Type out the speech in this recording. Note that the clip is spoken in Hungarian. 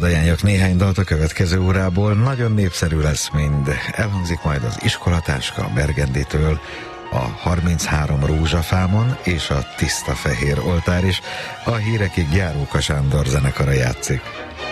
Hadd ajánljak néhány dalt a következő órából, nagyon népszerű lesz mind. Elhangzik majd az Iskolatáska Bergenditől, a 33 rózsafámon és a Tiszta fehér oltár is. A hírekig Járóka Sándor zenekara játszik.